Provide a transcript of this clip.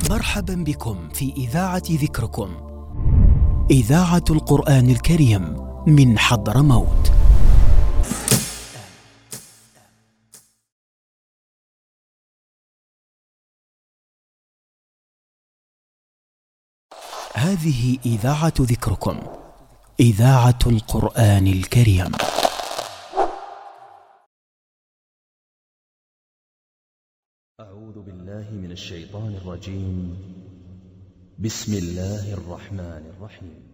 مرحبا بكم في إذاعة ذكركم، إذاعة القرآن الكريم من حضرموت. هذه إذاعة ذكركم، إذاعة القرآن الكريم. أعوذ بالله من الشيطان الرجيم. بسم الله الرحمن الرحيم.